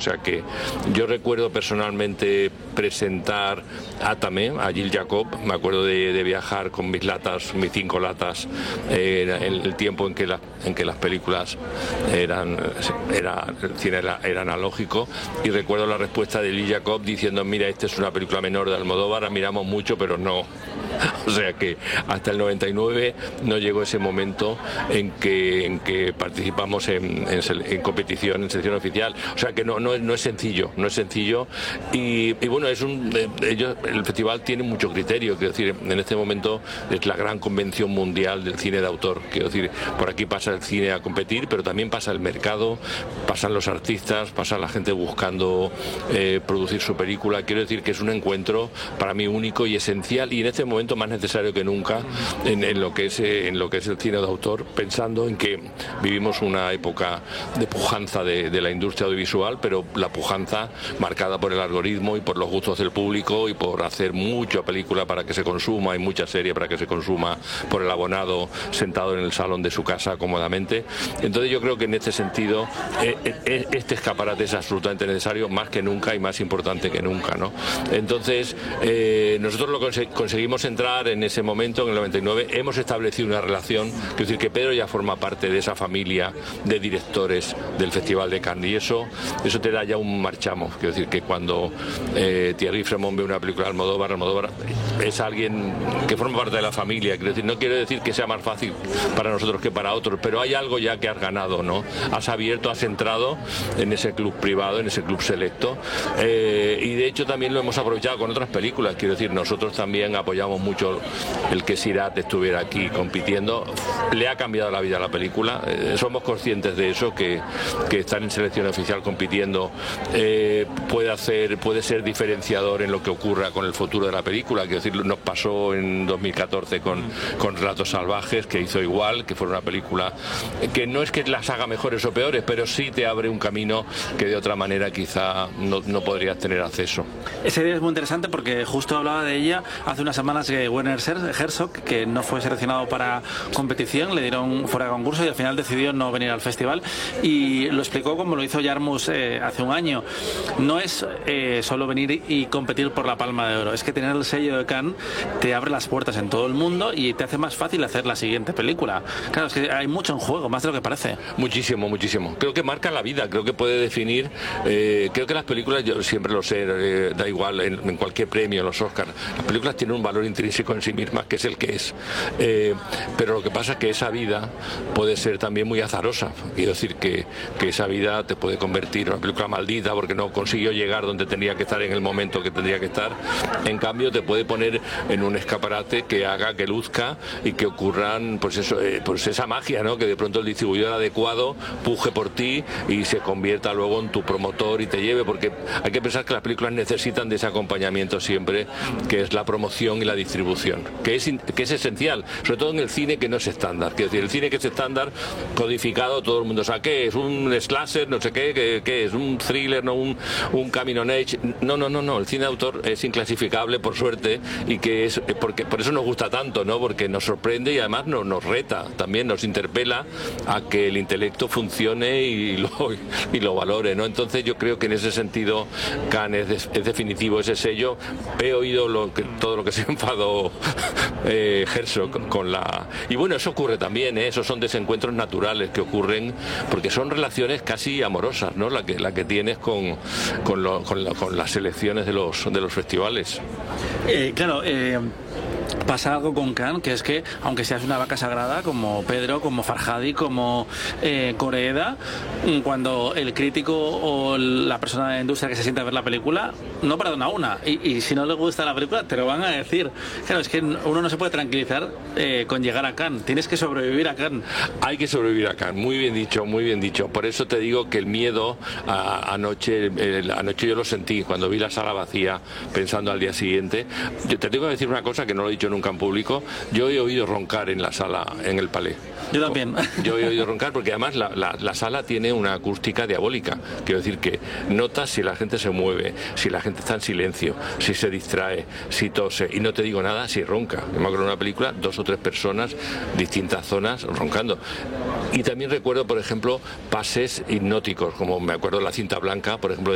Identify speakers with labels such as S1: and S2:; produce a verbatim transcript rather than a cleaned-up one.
S1: sea que yo recuerdo personalmente presentar Átame a Gil Jacob, me acuerdo de, de viajar con mis latas, mis cinco latas, eh, en el tiempo en que, la, en que las películas eran, era, el cine era, era analógico, y recuerdo la respuesta de Gil Jacob diciendo: mira, esta es una película menor de Almodóvar, admiramos mucho, pero no. O sea que hasta el noventa y nueve no llegó ese momento en que, en que participamos en, en, en competición, en selección oficial. O sea que no, no, no es sencillo, no es sencillo. Y, y bueno, es un, ellos, el festival tiene mucho criterio. Quiero decir, en este momento es la gran convención mundial del cine de autor. Quiero decir, por aquí pasa el cine a competir, pero también pasa el mercado, pasan los artistas, pasa la gente buscando eh, producir su película. Quiero decir que es un encuentro para mí único y esencial, y en este momento más necesario que nunca en, en lo que es en lo que es el cine de autor, pensando en que vivimos una época de pujanza de, de la industria audiovisual, pero la pujanza marcada por el algoritmo y por los gustos del público y por hacer mucha película para que se consuma y mucha serie para que se consuma por el abonado sentado en el salón de su casa cómodamente. Entonces yo creo que en este sentido eh, eh, este escaparate es absolutamente necesario, más que nunca y más importante que nunca, ¿no? Entonces eh, nosotros lo conse conseguimos entrar en ese momento, en el noventa y nueve, hemos establecido una relación, quiero decir que Pedro ya forma parte de esa familia de directores del Festival de Cannes, y eso, eso te da ya un marchamo. Quiero decir que cuando eh, Thierry Fremont ve una película de Almodóvar, Almodóvar es alguien que forma parte de la familia. Quiero decir, no quiero decir que sea más fácil para nosotros que para otros, pero hay algo ya que has ganado, ¿no? Has abierto, has entrado en ese club privado, en ese club selecto, eh, y de hecho también lo hemos aprovechado con otras películas. Quiero decir, nosotros también apoyamos mucho el que Sirat estuviera aquí compitiendo. Le ha cambiado la vida a la película, eh, somos conscientes de eso, que, que estar en selección oficial compitiendo eh, puede hacer, puede ser diferenciador en lo que ocurra con el futuro de la película. Quiero decir, nos pasó en dos mil catorce con, con Relatos Salvajes, que hizo igual, que fue una película que no es que las haga mejores o peores, pero sí te abre un camino que de otra manera quizá no, no podrías tener acceso.
S2: Esa idea es muy interesante porque justo hablaba de ella hace unas semanas que Werner Herzog, que no fue seleccionado para competición, le dieron fuera de concurso y al final decidió no venir al festival, y lo explicó como lo hizo Jarmusch eh, hace un año. No es eh, solo venir y competir por la Palma de Oro, es que tener el sello de Cannes te abre las puertas en todo el mundo y te hace más fácil hacer la siguiente película. Claro, es que hay mucho en juego, más de lo que parece.
S1: Muchísimo, muchísimo. Creo que marca la vida, creo que puede definir, eh, creo que las películas, yo siempre lo sé, eh, da igual, en, en cualquier premio, en los Oscars, las películas tienen un valor intrínseco en sí mismas, que es el que es. Eh, pero lo que pasa es que esa vida puede ser también muy azarosa. Quiero decir que, que esa vida te puede convertir en una película maldita porque no consiguió llegar donde tenía que estar en el momento que tendría que estar. En cambio, te puede poner en un escaparate que haga que luzca y que ocurran, pues eso, eh, pues esa magia, ¿no? Que de pronto el distribuidor adecuado puje por ti y se convierta luego en tu promotor y te lleve, porque hay que pensar que las películas necesitan de ese acompañamiento siempre, que es la promoción y la distribución, que es, que es esencial, sobre todo en el cine que no es estándar. Quiero decir, el cine que es estándar, codificado, todo el mundo sabe qué es, un slasher, no sé qué, qué, qué es, un thriller, no un, un coming on age. No, no, no, no, el cine de autor es inclasificable, por suerte, y que es, porque por eso nos gusta tanto, ¿no? Porque nos sorprende y además nos, nos reta, también nos interpela a que el intelecto funcione y lo, y lo valore, ¿no? Entonces yo creo que en ese sentido Cannes es, es definitivo ese sello. He oído lo que, todo lo que se enfadó eh, Herzog con la... Y bueno, eso ocurre también, ¿eh? Esos son desencuentros naturales que ocurren porque son relaciones casi amorosas, ¿no? La que, la que tienes con, con, lo, con, la, con las selecciones de los, de los festivales.
S2: Eh, claro, eh... pasa algo con Cannes, que es que aunque seas una vaca sagrada como Pedro, como Farhadi, como eh, Koreeda, cuando el crítico o la persona de la industria que se sienta a ver la película no perdona una, y, y si no le gusta la película te lo van a decir. Claro, es que uno no se puede tranquilizar eh, con llegar a Cannes, tienes que sobrevivir a Cannes.
S1: Hay que sobrevivir a Cannes, muy bien dicho, muy bien dicho. Por eso te digo que el miedo a, anoche, el, anoche yo lo sentí cuando vi la sala vacía pensando al día siguiente. Yo te tengo que decir una cosa que no lo he dicho nunca en público. Yo he oído roncar en la sala, en el Palais.
S2: Yo también.
S1: Yo he oído roncar porque además la, la, la sala tiene una acústica diabólica. Quiero decir que notas si la gente se mueve, si la gente está en silencio, si se distrae, si tose, y no te digo nada si ronca. Yo me acuerdo de una película, dos o tres personas, distintas zonas, roncando. Y también recuerdo, por ejemplo, pases hipnóticos, como me acuerdo de La cinta blanca, por ejemplo,